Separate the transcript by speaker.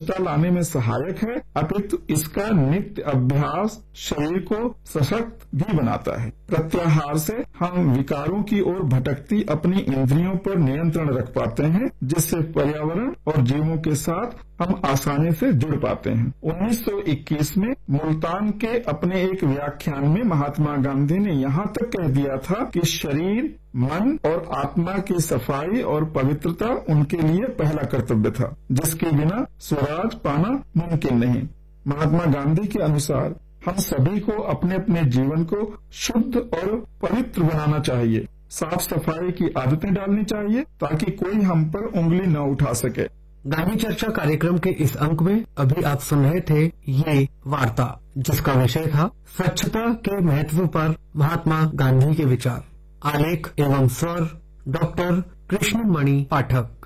Speaker 1: स्वच्छता लाने में सहायक है, अपितु इसका नित्य अभ्यास शरीर को सशक्त भी बनाता है। प्रत्याहार से हम विकारों की ओर भटकती अपनी इंद्रियों पर नियंत्रण रख पाते हैं, जिससे पर्यावरण और जीवों के साथ हम आसानी से जुड़ पाते हैं। 1921 में मुल्तान के अपने एक व्याख्यान में महात्मा गांधी ने यहाँ तक कह दिया था कि शरीर, मन और आत्मा की सफाई और पवित्रता उनके लिए पहला कर्तव्य था, जिसके बिना स्वराज पाना मुमकिन नहीं। महात्मा गांधी के अनुसार हम सभी को अपने अपने जीवन को शुद्ध और पवित्र बनाना चाहिए। साफ सफाई की आदतें डालनी चाहिए ताकि कोई हम पर उंगली न उठा सके।
Speaker 2: गांधी चर्चा कार्यक्रम के इस अंक में अभी आप सुन रहे थे ये वार्ता, जिसका विषय था स्वच्छता के महत्व पर महात्मा गांधी के विचार। आलेख एवं स्वर डॉक्टर कृष्णमणि पाठक।